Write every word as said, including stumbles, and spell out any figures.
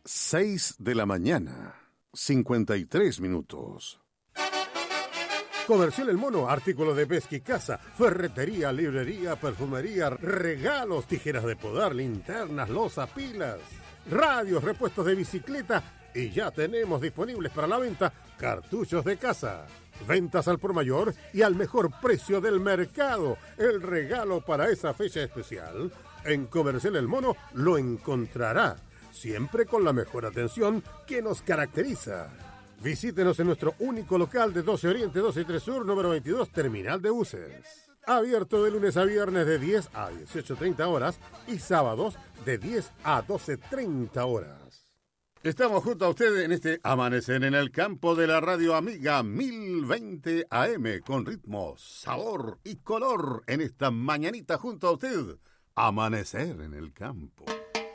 seis de la mañana, cincuenta y tres minutos. Comercial El Mono, artículos de pesca y caza, ferretería, librería, perfumería, regalos, tijeras de podar, linternas, loza, pilas, radios, repuestos de bicicleta y ya tenemos disponibles para la venta cartuchos de caza. Ventas al por mayor y al mejor precio del mercado. El regalo para esa fecha especial. En Comercial El Mono lo encontrará, siempre con la mejor atención que nos caracteriza. Visítenos en nuestro único local de doce Oriente, doce y tres Sur, número veintidós, Terminal de Buses. Abierto de lunes a viernes de diez a dieciocho treinta horas y sábados de diez a doce treinta horas. Estamos junto a ustedes en este Amanecer en el Campo de la Radio Amiga mil veinte A M con ritmo, sabor y color en esta mañanita junto a usted. Amanecer en el Campo.